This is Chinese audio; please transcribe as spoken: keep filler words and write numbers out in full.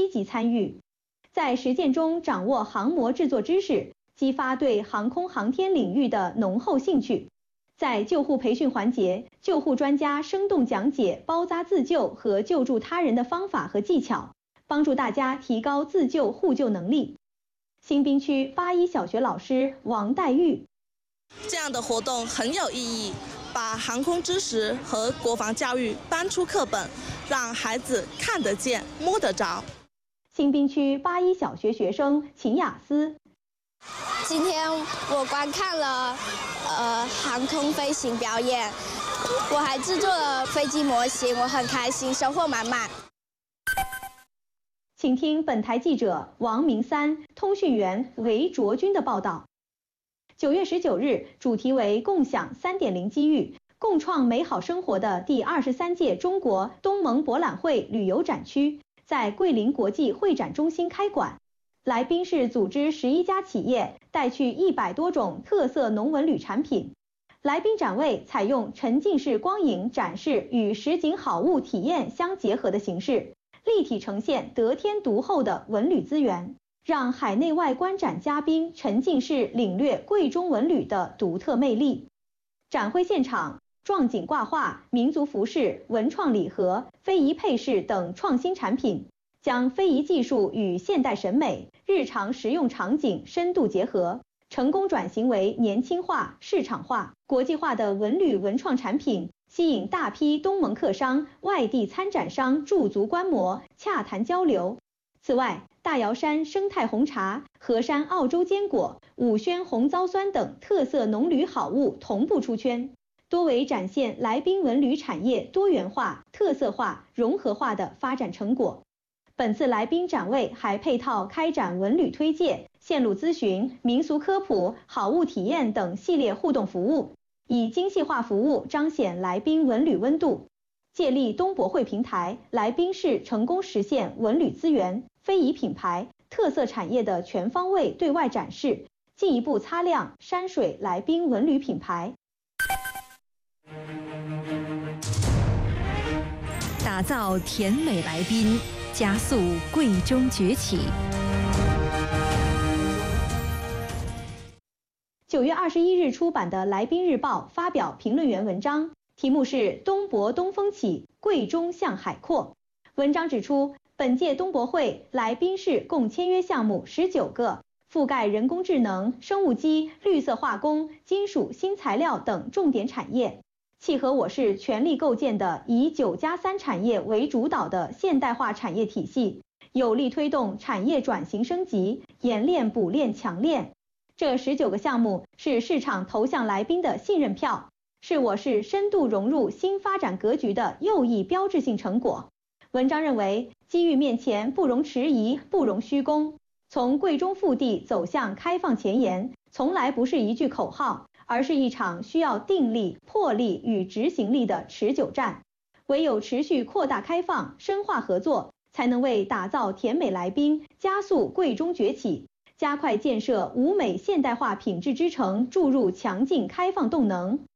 积极参与，在实践中掌握航模制作知识，激发对航空航天领域的浓厚兴趣。在救护培训环节，救护专家生动讲解包扎自救和救助他人的方法和技巧，帮助大家提高自救互救能力。新宾区八一小学老师王黛玉， 这样的活动很有意义，把航空知识和国防教育搬出课本，让孩子看得见、摸得着。 新宾区八一小学学生秦雅思， 今天我观看了呃航空飞行表演，我还制作了飞机模型，我很开心，收获满满。 请听本台记者王明三、通讯员韦卓君的报道。九月十九日，主题为“共享 三点零 机遇，共创美好生活”的第二十三届中国东盟博览会旅游展区在桂林国际会展中心开馆。来宾是组织十一家企业，带去一百多种特色农文旅产品。来宾展位采用沉浸式光影展示与实景好物体验相结合的形式，立体呈现得天独厚的文旅资源，让海内外观展嘉宾沉浸式领略贵中文旅的独特魅力。展会现场，壮景挂画、民族服饰、文创礼盒、非遗配饰等创新产品，将非遗技术与现代审美、日常实用场景深度结合，成功转型为年轻化、市场化、国际化的文旅文创产品，吸引大批东盟客商、外地参展商驻足观摩、洽谈交流。此外，大瑶山生态红茶、河山澳洲坚果、武宣红糟酸等特色农旅好物同步出圈，多为展现来宾文旅产业多元化、特色化、融合化的发展成果。本次来宾展位还配套开展文旅推介、线路咨询、民俗科普、好物体验等系列互动服务，以精细化服务彰显来宾文旅温度。借力东博会平台，来宾市成功实现文旅资源、非遗品牌、特色产业的全方位对外展示，进一步擦亮山水来宾文旅品牌。 打造甜美来宾，加速贵中崛起。 九月二十一日出版的《来宾日报》发表评论员文章，题目是“东博东风起，贵中向海阔”。文章指出，本届东博会来宾市共签约项目十九个，覆盖人工智能、生物机、绿色化工、金属新材料等重点产业，契合我市全力构建的以九加三产业为主导的现代化产业体系，有力推动产业转型升级，演练补练强练。这十九个项目是市场投向来宾的信任票，是我市深度融入新发展格局的又一标志性成果。文章认为，机遇面前不容迟疑，不容虚攻。从贵中腹地走向开放前沿，从来不是一句口号，而是一场需要定力、魄力与执行力的持久战。唯有持续扩大开放、深化合作，才能为打造甜美来宾、加速贵中崛起、加快建设吴美现代化品质之城注入强劲开放动能。